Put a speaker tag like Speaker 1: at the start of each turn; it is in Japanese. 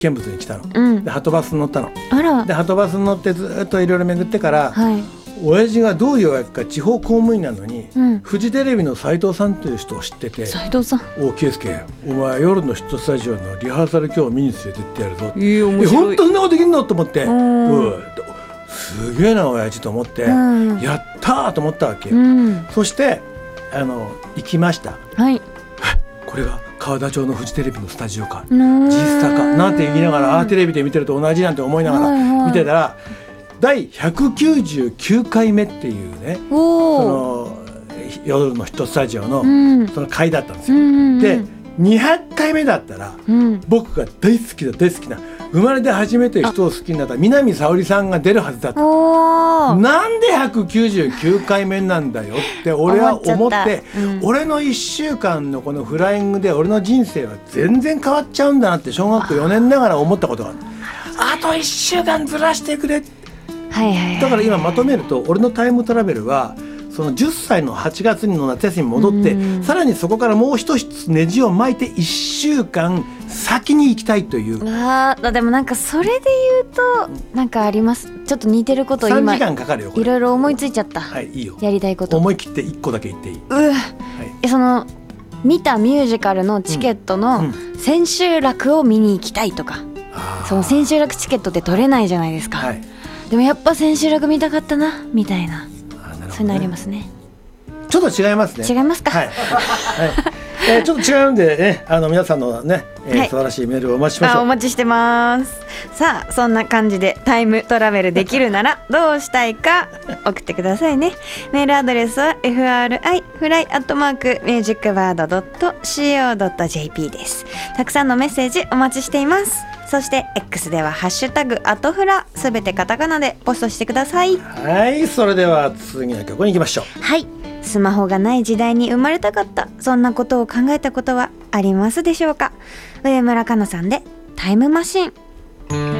Speaker 1: 見物に来たの、
Speaker 2: うん、
Speaker 1: ではとバスに乗ったの。
Speaker 2: あら。
Speaker 1: ではとバスに乗ってずっといろいろ巡ってから、
Speaker 2: はい、
Speaker 1: 親父がどういうわけか地方公務員なのに、
Speaker 2: うん、
Speaker 1: フジテレビの斉藤さんという人を知ってて、
Speaker 2: 斉藤さん、
Speaker 1: お圭介、お前夜のヒットスタジオのリハーサル今日見に連れてってやるぞ。
Speaker 2: 面白い。
Speaker 1: 本当そんなことできんのと思って、
Speaker 2: うん
Speaker 1: すげえな親父と思って、
Speaker 2: うん、
Speaker 1: やったーと思ったわけよ、
Speaker 2: うん、
Speaker 1: そして行きました。
Speaker 2: はい、
Speaker 1: これが川田町のフジテレビのスタジオか、
Speaker 2: 実
Speaker 1: 実際かなんて言いながら、テレビで見てると同じなんて思いながら見てたら、第199回目っていうね、その夜のヒットスタジオの、その回だったんですよ、で200回目だったら、僕が大好きな生まれて初めて人を好きになった南沙織さんが出るはずだった。なんで199回目なんだよって俺は思って、俺の1週間のこのフライングで俺の人生は全然変わっちゃうんだなって小学校4年ながら思ったことがある。あと1週間ずらしてくれ、だから今まとめると、俺のタイムトラベルはその10歳の8月の夏休みに戻って、さらにそこからもう一つネジを巻いて1週間先に行きたいという。
Speaker 2: でもなんかそれで言うとなんかあります。ちょっと似てることを今
Speaker 1: 3時間かかるよ。
Speaker 2: いろいろ思いついちゃった。
Speaker 1: はい、いいよ。
Speaker 2: やりたいこと。
Speaker 1: 思い切って1個だけ言っていい？
Speaker 2: その見たミュージカルのチケットの千秋楽を見に行きたいとか、その千秋楽チケットって取れないじゃないですか、でもやっぱ千秋楽見たかったなみたいな、そういうのありますね。
Speaker 1: ちょっと違いますね。
Speaker 2: 違いますか？はい、
Speaker 1: ちょっと違うんでね、皆さんのね、素晴らしいメールをお待ちしましょう。
Speaker 2: お待ちしてます。さあそんな感じでタイムトラベルできるならどうしたいか送ってくださいね。メールアドレスは fri@musicworld.co.jp です。たくさんのメッセージお待ちしています。そして X ではハッシュタグアトフラ、すべてカタカナでポストしてください。
Speaker 1: はい、それでは次の曲に行きましょう。
Speaker 2: はい、スマホがない時代に生まれたかった、そんなことを考えたことはありますでしょうか。上村かなさんでタイムマシン。